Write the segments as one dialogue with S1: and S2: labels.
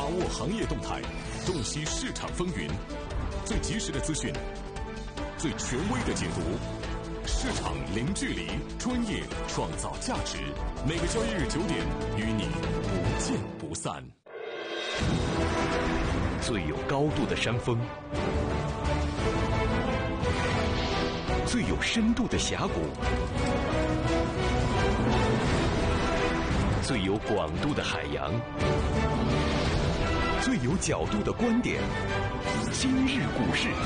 S1: 把握行业动态，洞悉市场风云，最及时的资讯，最权威的解读。市场零距离，专业创造价值。每个交易日9点，与你不见不散。
S2: 最有高度的山峰，最有深度的峡谷，最有广度的海洋，最有角度的观点。今日股市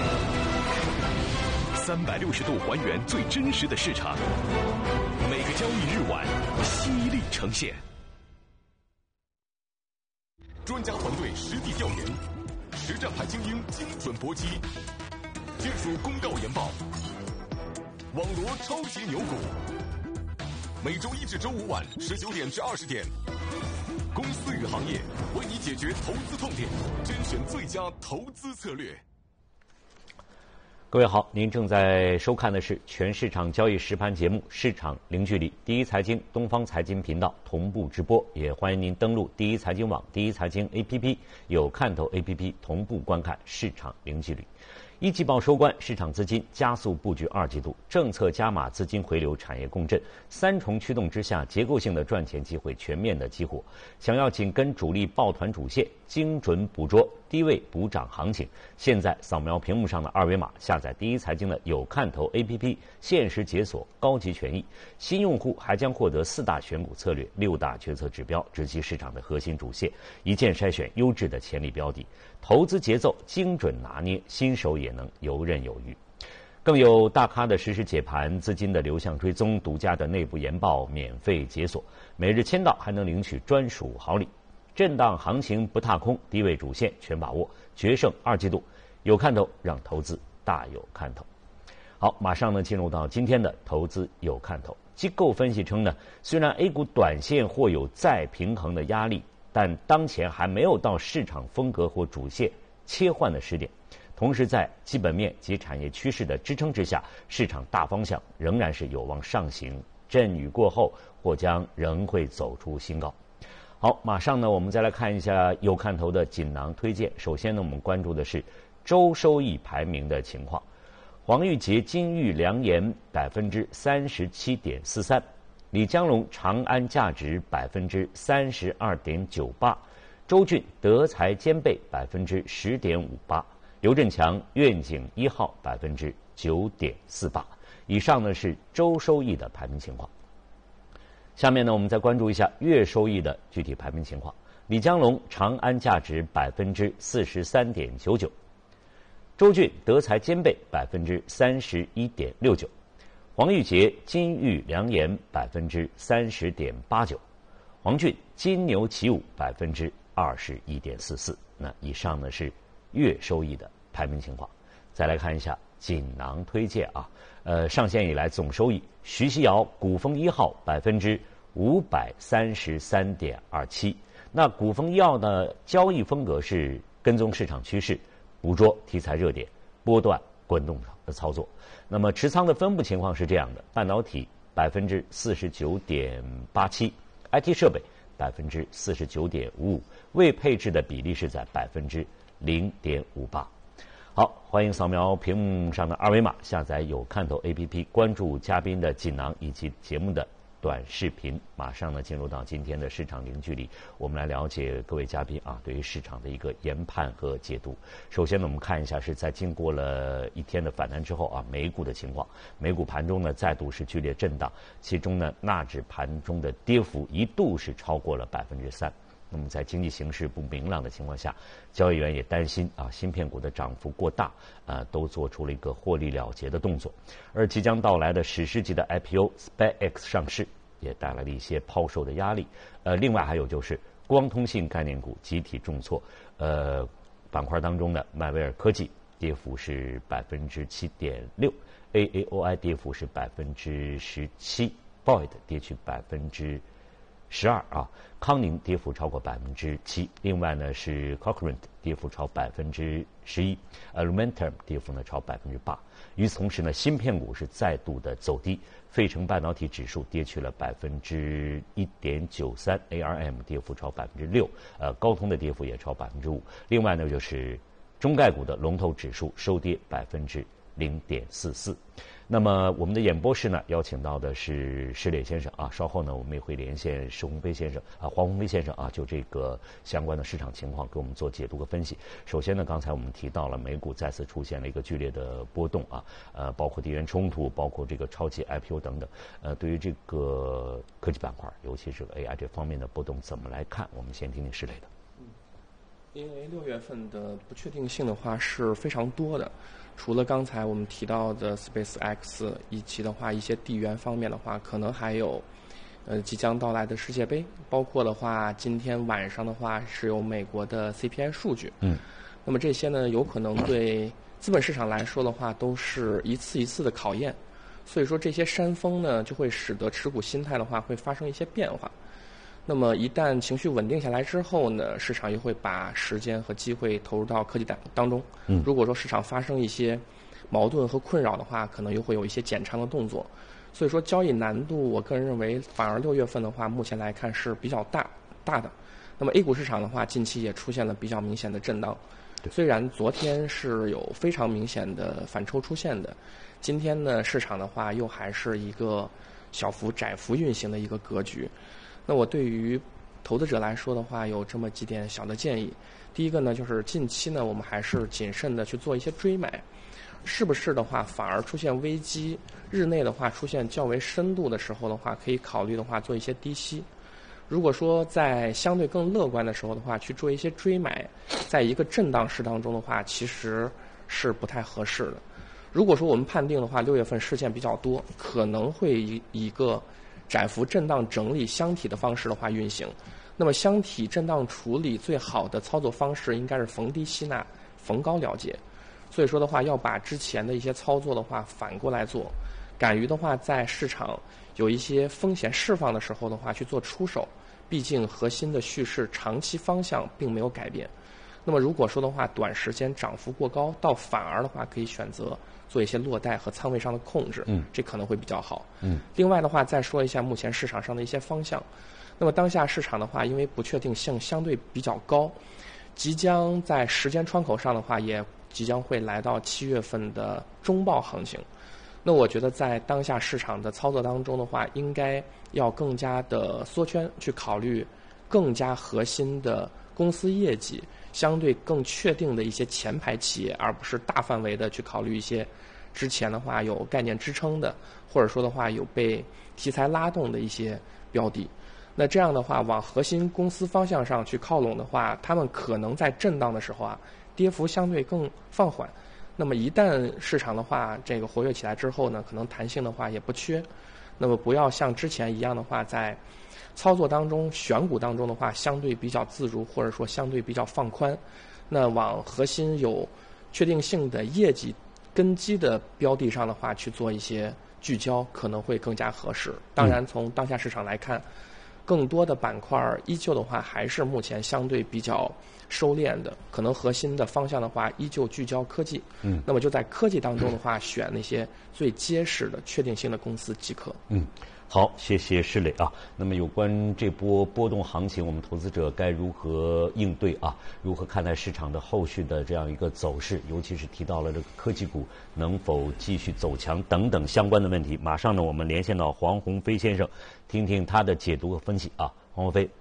S2: ，360度还原最真实的市场，每个交易日晚犀利呈现。
S1: 专家团队实地调研，实战派精英精准搏击，技术公告研报，网罗超级牛股。每周1至周5晚19点至20点，公司与行业为你解决投资痛点，甄选最佳投资策略。
S3: 各位好，您正在收看的是全市场交易实盘节目《市场零距离》，第一财经、东方财经频道同步直播，也欢迎您登录第一财经网、第一财经 APP， 有看头 APP 同步观看《市场零距离》。一季报收官，市场资金加速布局2季度，政策加码，资金回流，产业共振，三重驱动之下，结构性的赚钱机会全面的激活。想要紧跟主力抱团主线，精准捕捉低位补涨行情，现在扫描屏幕上的2维码，下载第一财经的有看头 APP， 限时解锁高级权益。新用户还将获得4大选股策略、6大决策指标，直击市场的核心主线，一键筛选优质的潜力标的，投资节奏精准拿捏，新手也能游刃有余。更有大咖的实时解盘，资金的流向追踪，独家的内部研报免费解锁，每日签到还能领取专属好礼。震荡行情不踏空，低位主线全把握，决胜2季度，有看头，让投资大有看头。好，马上呢进入到今天的投资有看头。机构分析称呢，虽然 A 股短线或有再平衡的压力，但当前还没有到市场风格或主线切换的时点。同时，在基本面及产业趋势的支撑之下，市场大方向仍然是有望上行，阵雨过后或将仍会走出新高。好，马上呢我们再来看一下有看头的锦囊推荐。首先呢，我们关注的是周收益排名的情况。黄玉杰、金玉良言 37.43%， 李江龙、长安价值 32.98%， 周俊、德才兼备 10.58%， 刘振强、愿景1号 9.48%。 以上呢是周收益的排名情况。下面呢，我们再关注一下月收益的具体排名情况。李江龙、长安价值 43.99%， 周俊、德才兼备 31.69%， 黄玉杰、金玉良言 30.89%， 黄俊、金牛起舞 21.44%。 那以上呢是月收益的排名情况。再来看一下锦囊推荐啊，上线以来总收益，徐熙瑶、古风1号 533.27%。那古风1号的交易风格是跟踪市场趋势，捕捉题材热点，波段滚动的操作。那么持仓的分布情况是这样的：半导体 49.87%， IT 设备 49.55%， 未配置的比例是在 0.58%。好，欢迎扫描屏幕上的2维码，下载有看头 APP， 关注嘉宾的锦囊以及节目的短视频。马上呢进入到今天的市场零距离，我们来了解各位嘉宾啊对于市场的一个研判和解读。首先呢，我们看一下是在经过了一天的反弹之后啊，美股的情况。美股盘中呢再度是剧烈震荡，其中呢纳指盘中的跌幅一度是超过了3%。那么在经济形势不明朗的情况下，交易员也担心啊芯片股的涨幅过大，都做出了一个获利了结的动作。而即将到来的史诗级的 IPO SpaceX 上市，也带来了一些抛售的压力。另外还有就是光通信概念股集体重挫，板块当中的迈威尔科技跌幅是 7.6%， AAOI 跌幅是 17%， Boyd 跌去 12%啊，康宁跌幅超过7%，另外呢是 Cochrane 跌幅超11%，Lumentum 跌幅呢超8%。与此同时呢，芯片股是再度的走低，费城半导体指数跌去了1.93%，ARM 跌幅超6%，高通的跌幅也超5%。另外呢就是中概股的龙头指数收跌0.44%。那么我们的演播室呢，邀请到的是施磊先生啊，稍后呢我们也会连线施鸿飞先生啊，黄鸿飞先生啊，就这个相关的市场情况给我们做解读和分析。首先呢，刚才我们提到了美股再次出现了一个剧烈的波动啊，包括地缘冲突，包括这个超级 IPO 等等，对于这个科技板块，尤其是 AI 这方面的波动怎么来看？我们先听听施磊的。
S4: 因为6月份的不确定性的话是非常多的，除了刚才我们提到的 SpaceX 以及的话一些地缘方面的话，可能还有即将到来的世界杯，包括的话今天晚上的话是有美国的 CPI 数据。那么这些呢有可能对资本市场来说的话都是一次一次的考验，所以说这些山峰呢就会使得持股心态的话会发生一些变化。那么一旦情绪稳定下来之后呢，市场又会把时间和机会投入到科技当中。如果说市场发生一些矛盾和困扰的话，可能又会有一些减仓的动作。所以说交易难度，我个人认为反而6月份的话，目前来看是比较大的。那么 A 股市场的话，近期也出现了比较明显的震荡。虽然昨天是有非常明显的反抽出现的，今天呢市场的话又还是一个小幅窄幅运行的一个格局。那我对于投资者来说的话，有这么几点小的建议。第一个呢，就是近期呢，我们还是谨慎的去做一些追买，是不是的话，反而出现危机，日内的话出现较为深度的时候的话，可以考虑的话做一些低吸。如果说在相对更乐观的时候的话，去做一些追买，在一个震荡市当中的话，其实是不太合适的。如果说我们判定的话，6月份事件比较多，可能会以一个窄幅震荡整理箱体的方式的话运行。那么箱体震荡处理最好的操作方式应该是逢低吸纳，逢高了结。所以说的话，要把之前的一些操作的话反过来做，敢于的话在市场有一些风险释放的时候的话去做出手，毕竟核心的叙事长期方向并没有改变。那么如果说的话，短时间涨幅过高，倒反而的话可以选择做一些落袋和仓位上的控制，这可能会比较好。另外的话，再说一下目前市场上的一些方向。那么当下市场的话，因为不确定性相对比较高，即将在时间窗口上的话，也即将会来到7月份的中报行情。那我觉得在当下市场的操作当中的话，应该要更加的缩圈，去考虑更加核心的公司业绩，相对更确定的一些前排企业，而不是大范围的去考虑一些之前的话有概念支撑的，或者说的话有被题材拉动的一些标的。那这样的话，往核心公司方向上去靠拢的话，他们可能在震荡的时候啊，跌幅相对更放缓。那么一旦市场的话这个活跃起来之后呢，可能弹性的话也不缺。那么不要像之前一样的话，在操作当中选股当中的话相对比较自如，或者说相对比较放宽。那往核心有确定性的业绩根基的标的上的话去做一些聚焦，可能会更加合适。当然从当下市场来看，更多的板块依旧的话还是目前相对比较收敛的，可能核心的方向的话依旧聚焦科技。那么就在科技当中的话，选那些最结实的确定性的公司即可。
S3: 好，谢谢施磊啊。那么有关这波波动行情，我们投资者该如何应对啊？如何看待市场的后续的这样一个走势？尤其是提到了这个科技股能否继续走强等等相关的问题。马上呢，我们连线到黄鸿飞先生，听听他的解读和分析啊。黄鸿飞。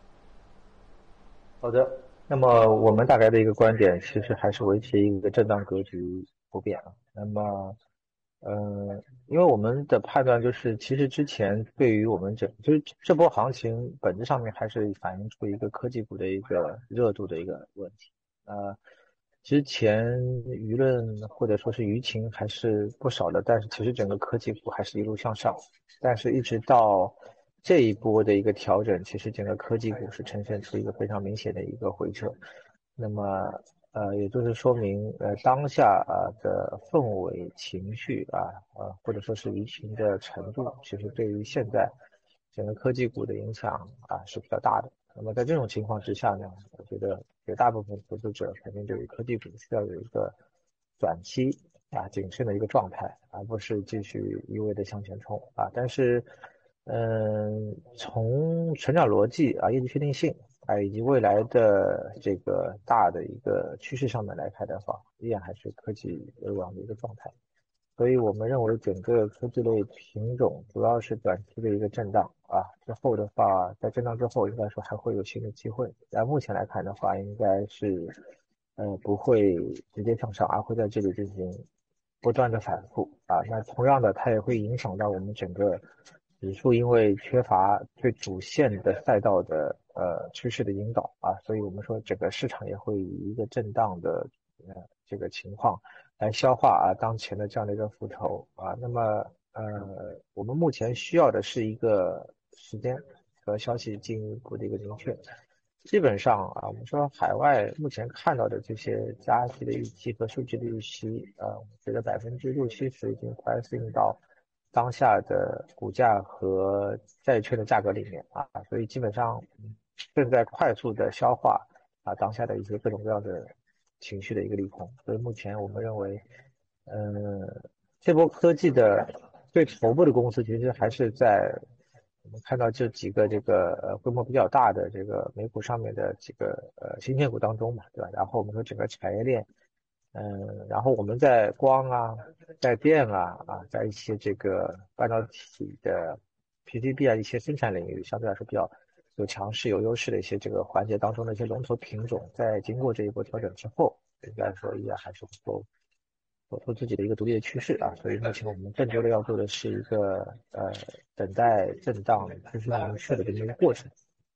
S5: 好的，那么我们大概的一个观点，其实还是维持一个震荡格局不变啊。那么因为我们的判断就是，其实之前对于我们就是这波行情本质上面还是反映出一个科技股的一个热度的一个问题。之前舆论或者说是舆情还是不少的，但是其实整个科技股还是一路向上，但是一直到这一波的一个调整，其实整个科技股是呈现出一个非常明显的一个回撤。那么也就是说明当下的氛围情绪或者说是舆情的程度，其实对于现在整个科技股的影响是比较大的。那么在这种情况之下呢，我觉得绝大部分投资者肯定对于科技股需要有一个短期谨慎的一个状态，而不是继续一味的向前冲但是从成长逻辑业绩确定性以及未来的这个大的一个趋势上面来看的话，依然还是科技为王的一个状态。所以我们认为整个科技类品种主要是短期的一个震荡之后的话，在震荡之后应该说还会有新的机会。但目前来看的话，应该是不会直接向上，而会在这里进行不断的反复那同样的，它也会影响到我们整个指数，因为缺乏对主线的赛道的趋势的引导所以我们说整个市场也会以一个震荡的这个情况来消化当前的这样的一个复仇那么我们目前需要的是一个时间和消息进一步的一个明确。基本上我们说海外目前看到的这些加息的预期和数据的预期我觉得60%-70%已经price in到当下的股价和债券的价格里面所以基本上正在快速的消化当下的一些各种各样的情绪的一个利空。所以目前我们认为这波科技的最头部的公司其实还是在我们看到这几个这个规模比较大的这个美股上面的几个芯片股当中嘛，对吧？然后我们说整个产业链然后我们在光在电在一些这个半导体的 PCB 一些生产领域相对来说比较有强势有优势的一些这个环节当中的一些龙头品种，在经过这一波调整之后，应该说依然还是能够走出自己的一个独立的趋势所以目前我们更多的要做的是一个等待震荡趋势明确的这么一个过程。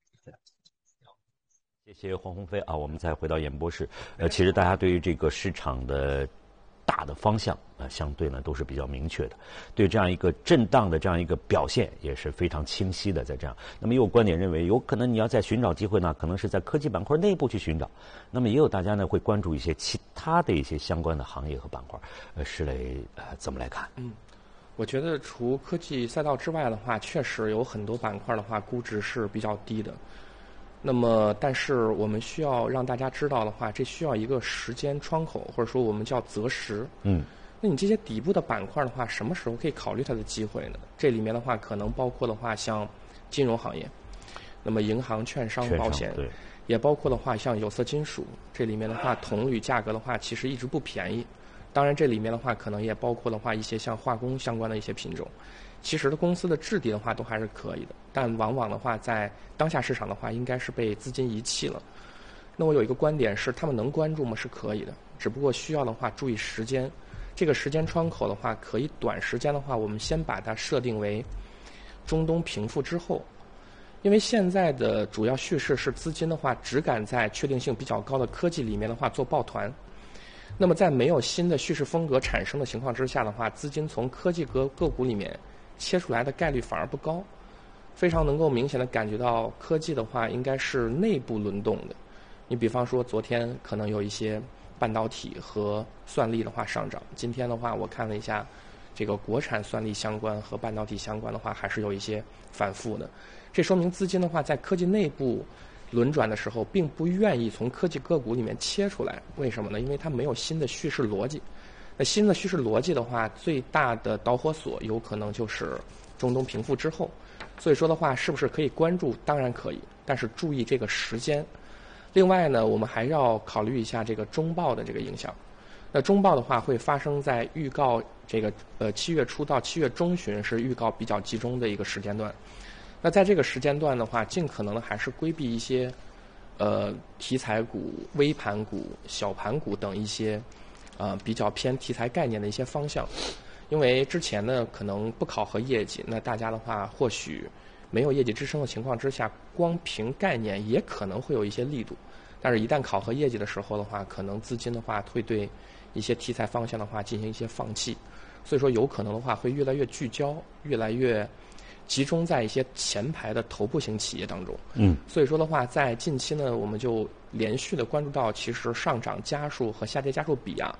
S3: 谢谢黄鸿飞我们再回到演播室。其实大家对于这个市场的大的方向相对呢都是比较明确的，对这样一个震荡的这样一个表现也是非常清晰的在这样。那么也有观点认为，有可能你要在寻找机会呢，可能是在科技板块内部去寻找。那么也有大家呢会关注一些其他的一些相关的行业和板块。施磊怎么来看？
S4: 我觉得除科技赛道之外的话，确实有很多板块的话估值是比较低的。那么但是我们需要让大家知道的话，这需要一个时间窗口，或者说我们叫择时。那你这些底部的板块的话，什么时候可以考虑它的机会呢？这里面的话可能包括的话像金融行业，那么银行、券商、保险，也包括的话像有色金属，这里面的话铜铝价格的话其实一直不便宜。当然这里面的话可能也包括的话一些像化工相关的一些品种，其实的公司的质地的话都还是可以的，但往往的话在当下市场的话应该是被资金遗弃了。那我有一个观点是，他们能关注吗？是可以的，只不过需要的话注意时间。这个时间窗口的话，可以短时间的话，我们先把它设定为中东平复之后，因为现在的主要叙事是资金的话只敢在确定性比较高的科技里面的话做抱团。那么在没有新的叙事风格产生的情况之下的话，资金从科技个股里面切出来的概率反而不高，非常能够明显的感觉到科技的话应该是内部轮动的。你比方说昨天可能有一些半导体和算力的话上涨，今天的话我看了一下这个国产算力相关和半导体相关的话还是有一些反复的，这说明资金的话在科技内部轮转的时候并不愿意从科技个股里面切出来。为什么呢？因为它没有新的叙事逻辑。那新的叙事逻辑的话，最大的导火索有可能就是中东平复之后。所以说的话，是不是可以关注？当然可以，但是注意这个时间。另外呢，我们还要考虑一下这个中报的这个影响。那中报的话会发生在预告这个7月初到7月中旬是预告比较集中的一个时间段。那在这个时间段的话，尽可能的还是规避一些题材股、微盘股、小盘股等一些比较偏题材概念的一些方向。因为之前呢可能不考核业绩，那大家的话或许没有业绩支撑的情况之下，光凭概念也可能会有一些力度，但是一旦考核业绩的时候的话，可能资金的话会对一些题材方向的话进行一些放弃，所以说有可能的话会越来越聚焦，越来越集中在一些前排的头部型企业当中。所以说的话，在近期呢，我们就连续的关注到，其实上涨家数和下跌家数比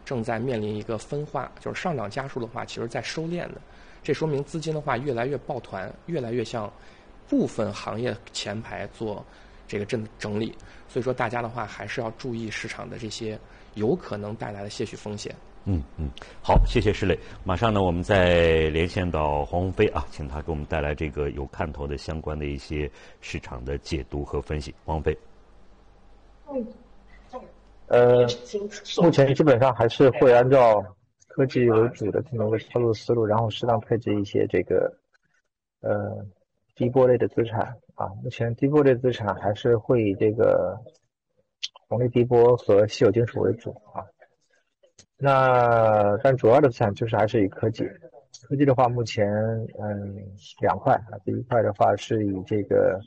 S4: 正在面临一个分化，就是上涨家数的话，其实在收敛的。这说明资金的话越来越抱团，越来越向部分行业前排做这个整理。所以说大家的话还是要注意市场的这些有可能带来的些许风险。
S3: 好，谢谢施磊。马上呢，我们再连线到黄鸿飞啊，请他给我们带来这个有看头的相关的一些市场的解读和分析。黄鸿飞。
S5: 目前基本上还是会按照科技为主的这么一个操作思路，然后适当配置一些这个低波类的资产啊。目前低波类资产还是会以这个红利低波和稀有金属为主啊。但主要的资产就是还是以科技。科技的话，目前两块啊，第一块的话是以这个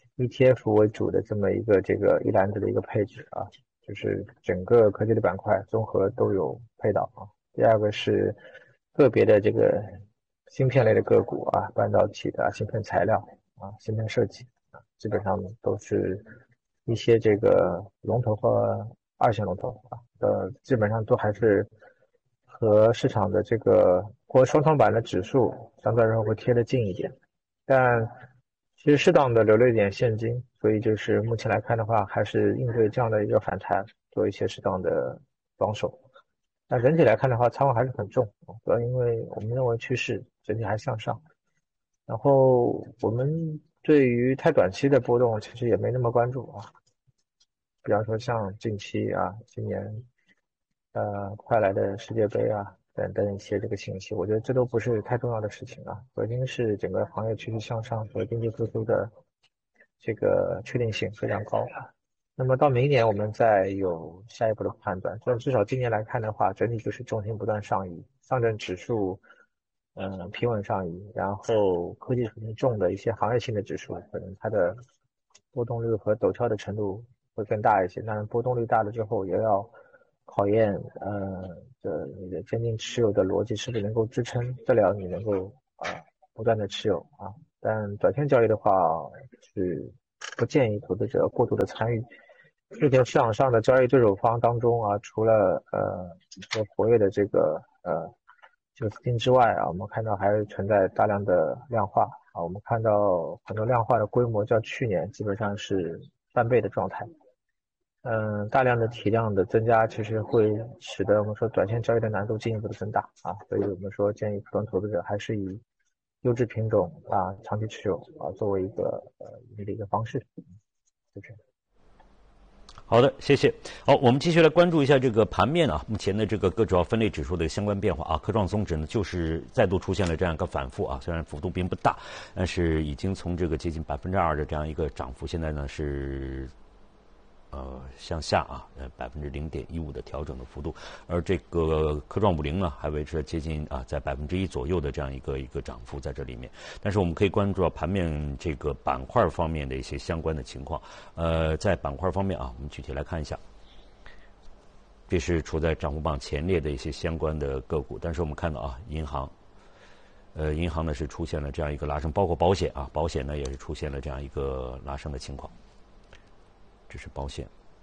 S5: ETF 为主的这么一个这个一篮子的一个配置啊，就是整个科技的板块综合都有配到啊。第二个是个别的这个芯片类的个股啊，半导体的芯片材料啊，芯片设计啊，基本上都是一些这个龙头和二线龙头啊基本上都还是和市场的这个或双创板的指数相对来说会贴得近一点，但其实适当的留了一点现金，所以就是目前来看的话，还是应对这样的一个反弹做一些适当的防守。但整体来看的话，仓位还是很重，主要因为我们认为趋势整体还向上，然后我们对于太短期的波动其实也没那么关注啊。比方说像近期啊，今年快来的世界杯啊等等一些这个信息，我觉得这都不是太重要的事情啊。核心是整个行业趋势向上和经济复苏的这个确定性非常高。那么到明年我们再有下一步的判断，但至少今年来看的话，整体就是重心不断上移，上证指数平稳上移，然后科技属性重的一些行业性的指数，可能它的波动率和陡峭的程度会更大一些。当然波动率大了之后，也要考验你的坚定持有的逻辑是不是能够支撑得了你能够不断的持有啊。但短线交易的话是不建议投资者过度的参与。目前市场上的交易对手方当中啊，除了一些活跃的这个资金之外啊，我们看到还是存在大量的量化啊。我们看到很多量化的规模较去年基本上是翻倍的状态。大量的体量的增加，其实会使得我们说短线交易的难度进一步的增大啊。所以我们说建议普通投资者还是以优质品种啊长期持有啊作为一个盈利的一个方式，就这样。
S3: 好的，谢谢。好，我们继续来关注一下这个盘面啊，目前的这个各主要分类指数的相关变化啊。科创综指呢，就是再度出现了这样一个反复啊，虽然幅度并不大，但是已经从这个接近2%的这样一个涨幅，现在呢是向下啊，0.15%的调整的幅度，而这个科创50呢，还维持了接近在1%左右的这样一个涨幅在这里面。但是我们可以关注到盘面这个板块方面的一些相关的情况。在板块方面啊，我们具体来看一下，这是处在涨幅榜前列的一些相关的个股。但是我们看到啊，银行呢是出现了这样一个拉升，包括保险啊，保险呢也是出现了这样一个拉升的情况。这是保险、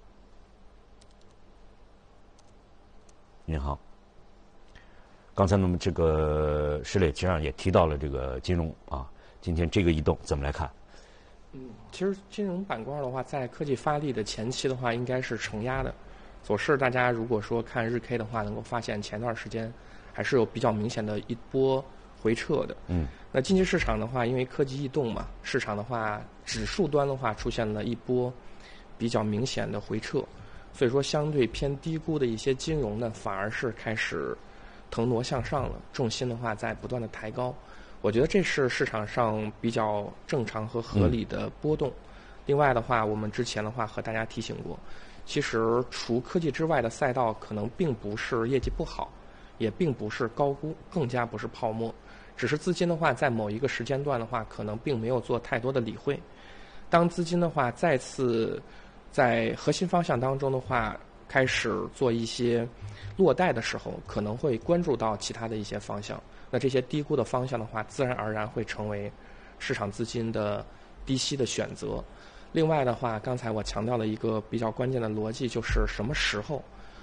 S3: 银行。刚才呢，这个施磊实际上也提到了这个金融啊，今天这个异动怎么来看？
S4: 其实金融板块的话，在科技发力的前期的话，应该是承压的走势。大家如果说看日 K 的话，能够发现前段时间还是有比较明显的一波回撤的。那近期市场的话，因为科技异动嘛，市场的话，指数端的话出现了一波比较明显的回撤，所以说相对偏低估的一些金融呢，反而是开始腾挪向上了，重心的话在不断的抬高。我觉得这是市场上比较正常和合理的波动。另外的话，我们之前的话和大家提醒过，其实除科技之外的赛道可能并不是业绩不好，也并不是高估，更加不是泡沫，只是资金的话在某一个时间段的话，可能并没有做太多的理会。当资金的话再次在核心方向当中的话开始做一些落袋的时候，可能会关注到其他的一些方向。那这些低估的方向的话，自然而然会成为市场资金的低吸的选择。另外的话，刚才我强调了一个比较关键的逻辑，就是什么时候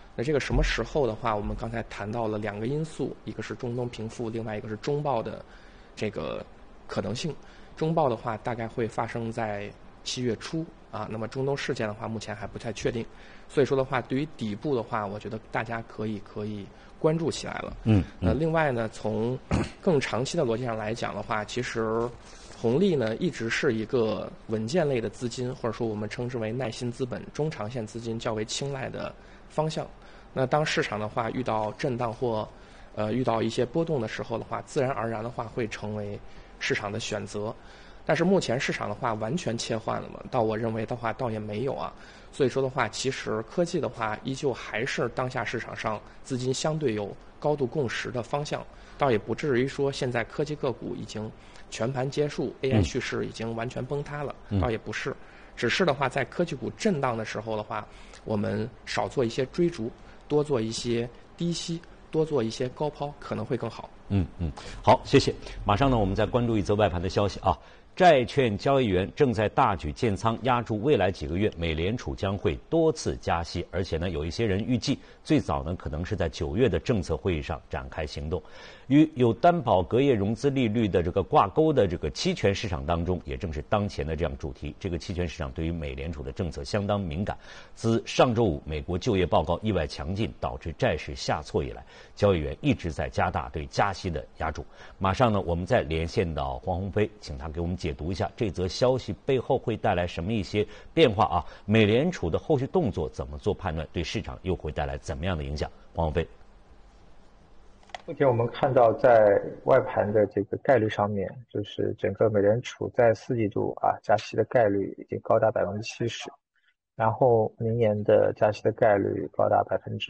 S4: 那这个什么时候的话，我们刚才谈到了2个因素，一个是中东平复，另外一个是中报的这个可能性。中报的话大概会发生在7月初啊，那么中东事件的话目前还不太确定，所以说的话对于底部的话，我觉得大家可以关注起来了。另外呢，从更长期的逻辑上来讲的话，其实红利呢一直是一个稳健类的资金，或者说我们称之为耐心资本、中长线资金较为青睐的方向。那当市场的话遇到震荡或遇到一些波动的时候的话，自然而然的话会成为市场的选择。但是目前市场的话完全切换了嘛？我认为的话倒也没有啊。所以说的话，其实科技的话依旧还是当下市场上资金相对有高度共识的方向，倒也不至于说现在科技个股已经全盘结束，AI 叙事已经完全崩塌了，倒也不是。只是的话，在科技股震荡的时候的话，我们少做一些追逐，多做一些低吸，多做一些高抛，可能会更好。
S3: 好，谢谢。马上呢，我们再关注一则外盘的消息啊。债券交易员正在大举建仓，压住未来几个月美联储将会多次加息，而且呢，有一些人预计最早呢可能是在9月的政策会议上展开行动。与有担保隔夜融资利率的这个挂钩的这个期权市场当中，也正是当前的这样主题。这个期权市场对于美联储的政策相当敏感。自上周五美国就业报告意外强劲，导致债市下挫以来，交易员一直在加大对加息的压注。马上呢，我们再连线到黄鸿飞，请他给我们解读一下这则消息背后会带来什么一些变化啊？美联储的后续动作怎么做判断，对市场又会带来怎么样的影响？黄鸿飞。
S5: 目前我们看到在外盘的这个概率上面，就是整个美联储在4季度加息的概率已经高达70%，然后明年的加息的概率高达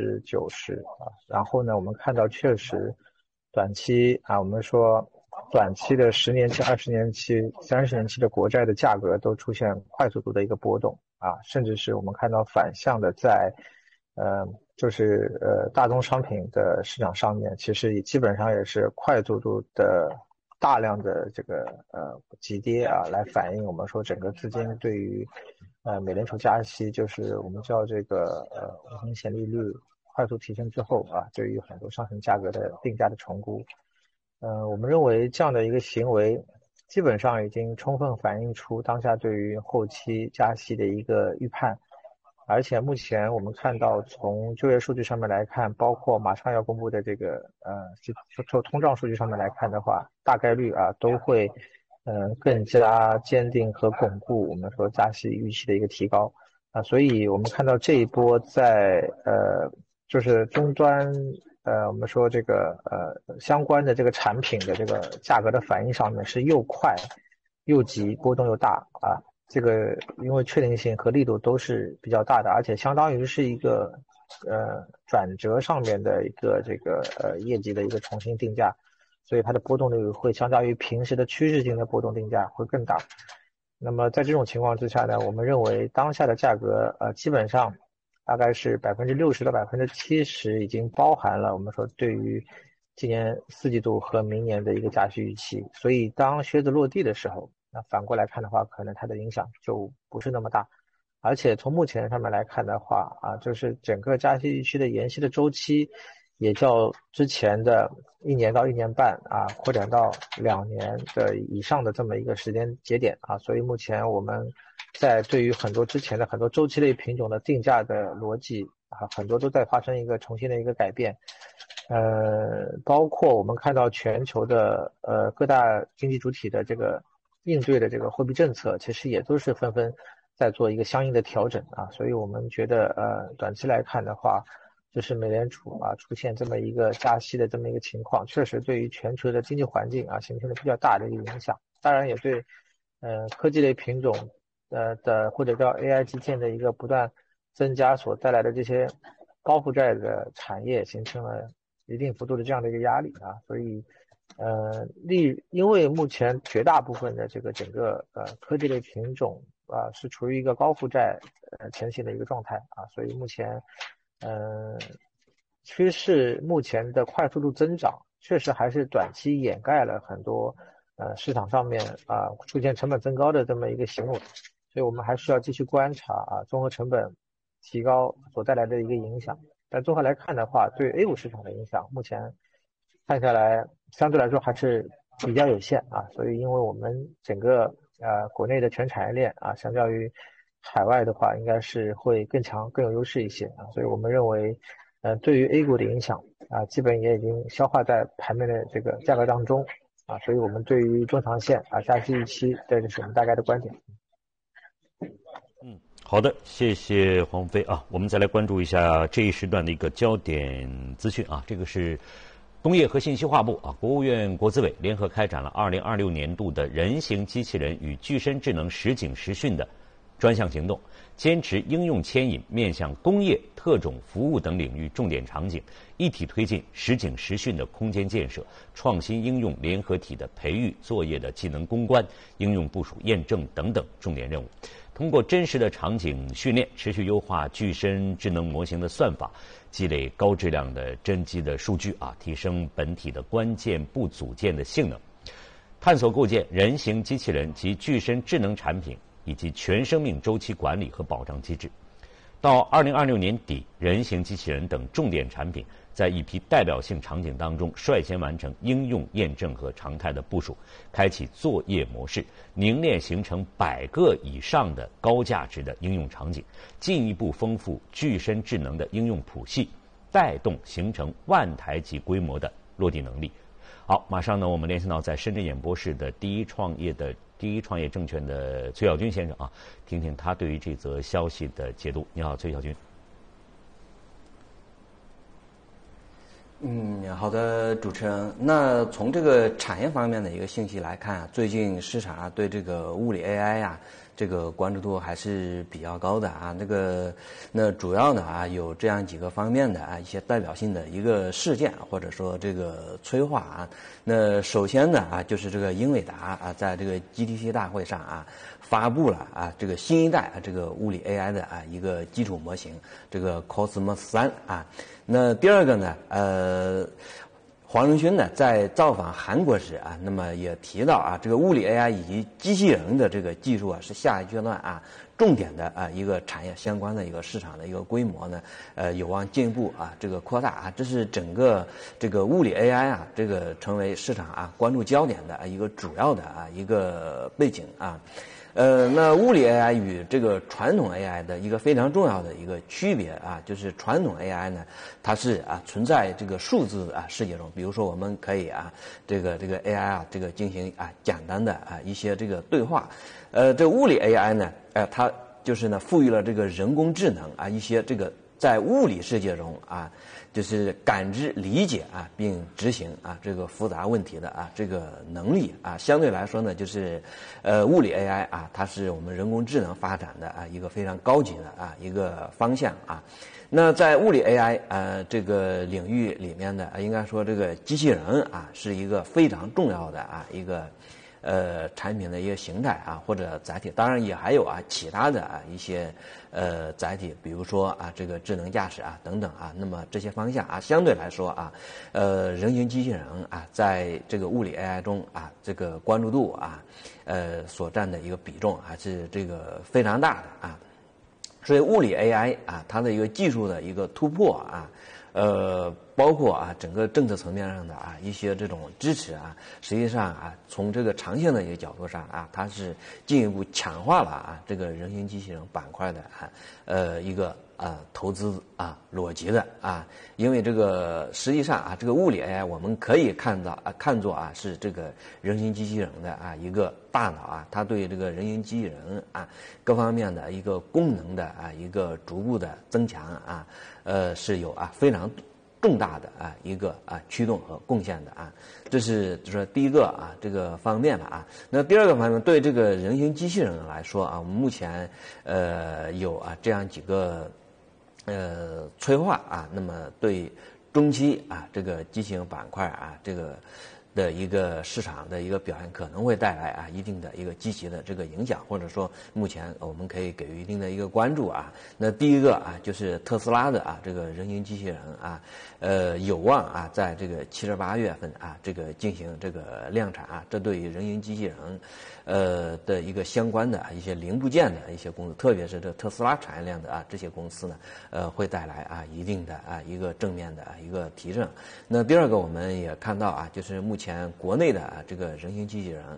S5: 90%然后呢，我们看到确实短期我们说短期的10年期、20年期、30年期的国债的价格都出现快速度的一个波动甚至是我们看到反向的在大宗商品的市场上面，其实基本上也是快速度的大量的这个急跌来反映我们说整个资金对于美联储加息，就是我们叫这个无风险利率快速提升之后对于很多商品价格的定价的重估。我们认为这样的一个行为基本上已经充分反映出当下对于后期加息的一个预判。而且目前我们看到从就业数据上面来看，包括马上要公布的这个通胀数据上面来看的话，大概率都会更加坚定和巩固我们说加息预期的一个提高所以我们看到这一波在就是终端我们说这个相关的这个产品的这个价格的反应上面是又快又急，波动又大这个因为确定性和力度都是比较大的，而且相当于是一个转折上面的一个这个业绩的一个重新定价，所以它的波动率会相较于平时的趋势性的波动定价会更大。那么在这种情况之下呢，我们认为当下的价格基本上大概是60%到70%已经包含了我们说对于今年4季度和明年的一个加息预期，所以当靴子落地的时候，那反过来看的话，可能它的影响就不是那么大。而且从目前上面来看的话就是整个加息预期的延期的周期也较之前的1年到1年半扩展到2年的以上的这么一个时间节点所以目前我们在对于很多之前的很多周期类品种的定价的逻辑很多都在发生一个重新的一个改变。包括我们看到全球的各大经济主体的这个应对的这个货币政策，其实也都是纷纷在做一个相应的调整所以我们觉得短期来看的话，就是美联储出现这么一个加息的这么一个情况，确实对于全球的经济环境形成了比较大的一个影响，当然也对科技类品种的或者叫 AI 基建的一个不断增加所带来的这些高负债的产业形成了一定幅度的这样的一个压力所以因为目前绝大部分的这个整个科技类品种是处于一个高负债前行的一个状态所以目前趋势目前的快速度增长确实还是短期掩盖了很多市场上面出现成本增高的这么一个行为，所以我们还需要继续观察综合成本提高所带来的一个影响。 但综合来看的话，对 A 股市场的影响，目前看下来相对来说还是比较有限啊。所以因为我们整个国内的全产业链啊，相较于海外的话，应该是会更强、更有优势一些啊。所以我们认为，对于 A 股的影响啊，基本也已经消化在盘面的这个价格当中啊。所以我们对于中长线啊，下期预期，这是我们大概的观点。
S3: 好的，谢谢黄飞啊。我们再来关注一下这一时段的一个焦点资讯啊。这个是工业和信息化部啊，国务院国资委联合开展了2026年度的人形机器人与具身智能实景实训的专项行动，坚持应用牵引，面向工业、特种服务等领域重点场景，一体推进实景实训的空间建设，创新应用联合体的培育、作业的技能攻关、应用部署验证等等重点任务。通过真实的场景训练，持续优化具身智能模型的算法，积累高质量的真机的数据啊，提升本体的关键部组件的性能，探索构建人形机器人及具身智能产品以及全生命周期管理和保障机制。到2026年底，人形机器人等重点产品在一批代表性场景当中率先完成应用验证和常态的部署，开启作业模式，凝练形成100个以上的高价值的应用场景，进一步丰富具身智能的应用谱系，带动形成万台级规模的落地能力。好，马上呢，我们联系到在深圳演播室的第一创业证券的崔小军先生啊，听听他对于这则消息的解读。你好，崔小军。
S6: 好的，主持人。那从这个产业方面的一个信息来看，最近市场对这个物理 AI 这个关注度还是比较高的啊。那主要呢有这样几个方面的一些代表性的一个事件，或者说这个催化啊。那首先呢就是这个英伟达在这个 GTC 大会上发布了这个新一代这个物理 AI 的一个基础模型，这个 Cosmos 3啊。那第二个呢，黄仁勋呢在造访韩国时那么也提到这个物理 AI 以及机器人的这个技术是下一阶段重点的一个产业相关的一个市场的一个规模呢，有望进一步这个扩大这是整个这个物理 AI 这个成为市场关注焦点的一个主要的一个背景那物理 AI 与这个传统 AI 的一个非常重要的一个区别就是传统 AI 呢，它是存在这个数字世界中，比如说我们可以这个 AI 这个进行简单的一些这个对话，这物理 AI 呢，它就是呢赋予了这个人工智能一些这个在物理世界中就是感知、理解并执行这个复杂问题的这个能力相对来说呢，就是物理 AI 它是我们人工智能发展的一个非常高级的一个方向那在物理 AI 这个领域里面呢，应该说这个机器人是一个非常重要的一个产品的一个形态或者载体，当然也还有其他的一些载体，比如说这个智能驾驶等等那么这些方向相对来说人形机器人在这个物理 AI 中这个关注度所占的一个比重还是这个非常大的所以物理 AI 它的一个技术的一个突破包括整个政策层面上的一些这种支持实际上从这个长线的一个角度上它是进一步强化了这个人形机器人板块的一个投资逻辑的因为这个实际上这个物理 AI 我们可以看作是这个人形机器人的一个大脑它对这个人形机器人各方面的一个功能的一个逐步的增强是有非常重大的一个驱动和贡献的这是就是第一个这个方面了那第二个方面，对这个人形机器人来说我们目前有这样几个催化那么对中期这个机器人板块这个的一个市场的一个表现可能会带来一定的一个积极的这个影响，或者说目前我们可以给予一定的一个关注啊。那第一个就是特斯拉的这个人形机器人有望在这个7、8月份这个进行这个量产这对于人形机器人的一个相关的一些零部件的一些公司，特别是这特斯拉产业链的这些公司呢会带来一定的一个正面的一个提振。那第二个我们也看到就是目前国内的这个人形机器人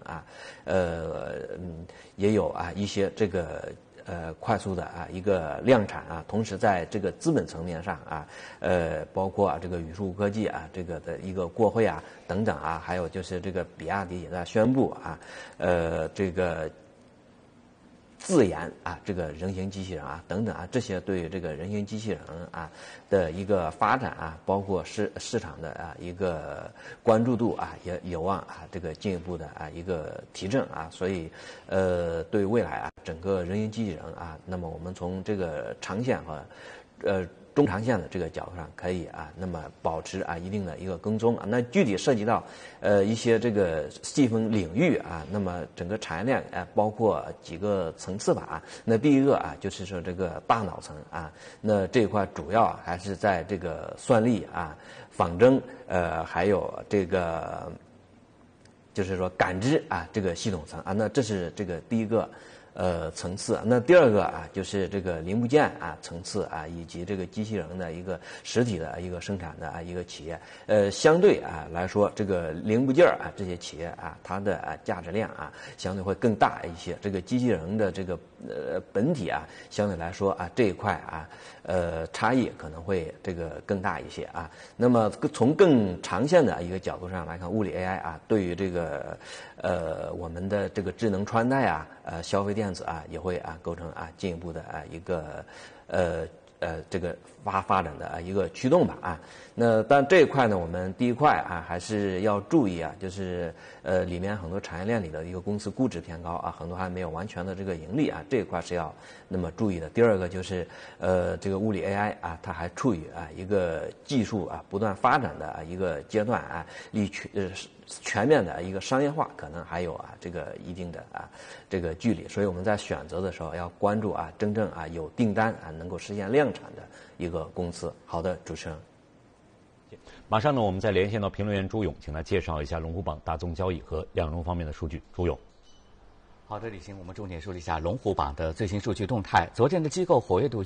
S6: 也有一些这个快速的一个量产同时在这个资本层面上包括这个宇树科技这个的一个过会等等还有就是这个比亚迪也在宣布这个自研这个人形机器人等等这些对于这个人形机器人的一个发展包括市场的一个关注度也有望这个进一步的一个提振所以对未来整个人形机器人那么我们从这个长线和中长线的这个角度上可以那么保持一定的一个跟踪那具体涉及到一些这个细分领域那么整个产业链包括几个层次吧那第一个就是说这个大脑层那这一块主要还是在这个算力仿真还有这个就是说感知这个系统层那这是这个第一个层次。那第二个就是这个零部件层次以及这个机器人的一个实体的一个生产的一个企业相对来说这个零部件这些企业它的价值链相对会更大一些，这个机器人的这个本体相对来说这一块差异可能会这个更大一些那么从更长线的一个角度上来看，物理 AI 对于这个我们的这个智能穿戴消费电子也会构成进一步的一个这个发展的一个驱动吧那但这一块呢，我们第一块还是要注意就是里面很多产业链里的一个公司估值偏高很多还没有完全的这个盈利这一块是要那么注意的。第二个就是这个物理 AI 它还处于一个技术不断发展的一个阶段离全面的一个商业化可能还有这个一定的这个距离，所以我们在选择的时候要关注真正有订单能够实现量产的一个公司。好的，主持人。
S3: 马上呢，我们再连线到评论员朱勇，请他介绍一下龙虎榜大宗交易和两融方面的数据。朱勇。
S7: 好的，李行，我们重点说一下龙虎榜的最新数据动态。昨天的机构活跃度